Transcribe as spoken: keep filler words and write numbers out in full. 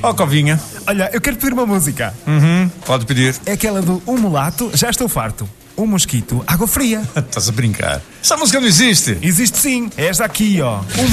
Ó, Covinha. Olha, eu quero pedir uma música. Uhum, pode pedir. É aquela do Um Mulato, Já Estou Farto. Um Mosquito, Água Fria. Estás a brincar. Essa música não existe. Existe sim, é esta aqui, ó. Um